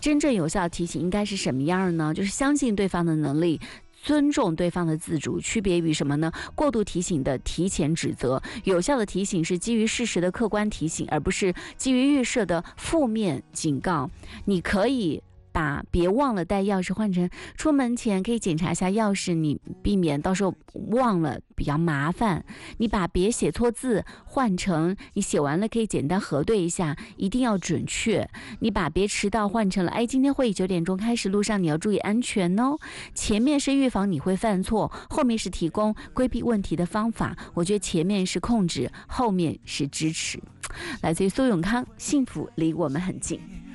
真正有效的提醒应该是什么样呢？就是相信对方的能力，尊重对方的自主，区别于什么呢？过度提醒的提前指责，有效的提醒是基于事实的客观提醒，而不是基于预设的负面警告。你可以把别忘了带钥匙换成出门前可以检查一下钥匙，你避免到时候忘了比较麻烦。你把别写错字换成你写完了可以简单核对一下，一定要准确。你把别迟到换成了今天会议9点钟开始，路上你要注意安全哦。前面是预防你会犯错，后面是提供规避问题的方法。我觉得前面是控制，后面是支持。来自于苏永康，幸福离我们很近。